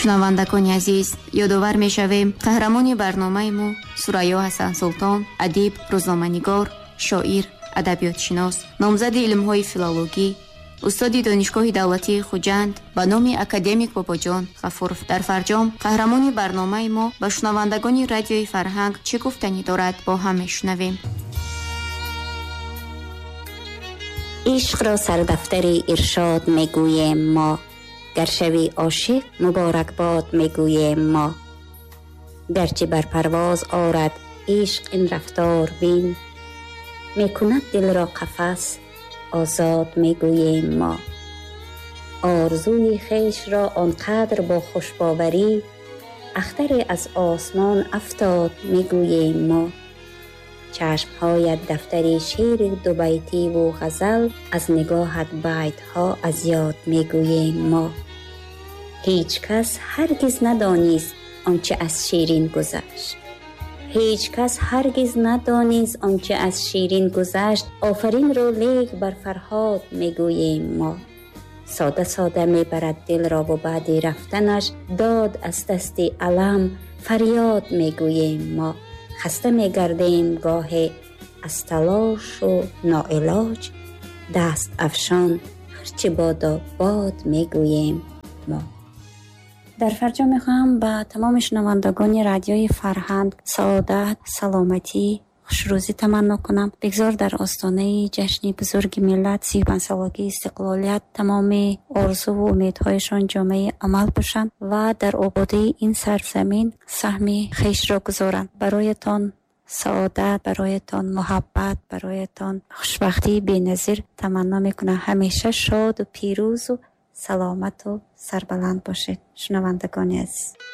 شنوندگان عزیز، یادآور می‌شویم قهرمان برنامه ما ثریا حسن سلطان، ادیب، روزنامه‌نگار، شاعر، ادبیات‌شناس، نامزد علم‌های فیلولوژی، استاد دانشگاه دولتی خوجند به نام اکادمیک باباجان غفورов در فرجام قهرمان برنامه ما با شنوندگان رادیوی فرهنگ چه گفتنی دارد با هم میشنویم. عشق را سردفتر ارشاد میگوییم ما، گر شوی عاشق مبارک باد میگوییم ما. گرچه بر پرواز آرد عشق این رفتار بین، میکند دل را قفس آزاد میگوییم ما. آرزوی خیش را آنقدر با خوشباوری اختر از آسمان افتاد میگوییم ما. چشمهایت دفتری شعر دو بیتی و غزل، از نگاهت بیتها از یاد میگوییم ما. هیچ کس هرگز ندانست آنچه از شیرین گذشت، هیچ کس هرگز ندانست آنچه از شیرین گذشت. آفرین رو لیک بر فرهاد میگوییم ما. ساده ساده میبرد دل را و بعد رفتنش داد از دست علم فریاد میگوییم ما. خسته میگردیم گاهی از تلاش و ناعلاج، دست افشان هرچی بادا باد میگوییم ما. در فرجام میخوام با تمام شنوندگان رادیوی فرهنگ سعادت، سلامتی، خوشروزی تمنا کنم. بگذار در آستانه جشن بزرگ ملت 35 سالگی استقلالیت تمام آرزو و امیدهایشان جامعه عمل باشند و در آبادی این سرزمین سهم خیش را گذارند. برایتان سعادت، برایتان محبت، برایتان خوشبختی بی‌نظیر تمنا میکنم. همیشه شاد و پیروز و سلامت و سربلند باشید شنوندگان عزیز.